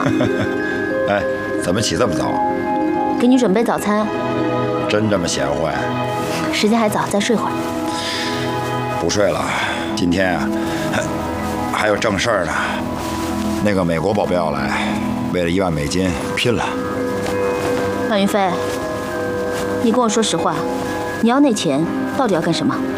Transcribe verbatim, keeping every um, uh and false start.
哎，怎么起这么早？ 给你准备早餐。 真这么贤惠？ 时间还早，再睡会儿。 不睡了，今天啊，还还有正事儿呢。那个美国保镖要来，为了一万美金拼了。 段云飞，你跟我说实话，你要那钱到底要干什么？